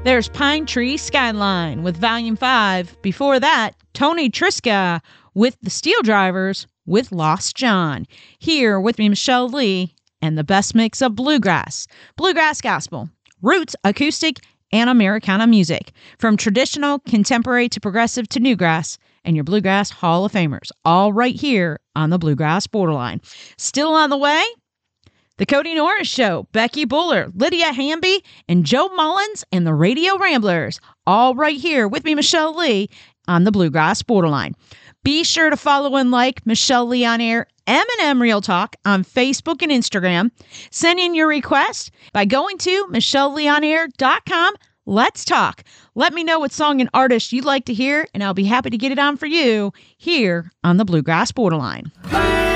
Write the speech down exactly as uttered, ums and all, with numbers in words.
There's Pine Tree Skyline with Volume five. Before that, Tony Triska with The Steel Drivers with Lost John. Here with me, Michelle Lee, and the best mix of bluegrass, bluegrass gospel, roots, acoustic, and Americana music. From traditional, contemporary to progressive to newgrass, and your Bluegrass Hall of Famers, all right here on the Bluegrass Borderline. Still on the way, The Cody Norris Show, Becky Buller, Lydia Hamby, and Joe Mullins and the Radio Ramblers, all right here with me, Michelle Lee, on the Bluegrass Borderline. Be sure to follow and like Michelle Lee on Air, M and M Real Talk on Facebook and Instagram. Send in your request by going to michelle lee on air dot com. Let's talk. Let me know what song and artist you'd like to hear, and I'll be happy to get it on for you here on the Bluegrass Borderline.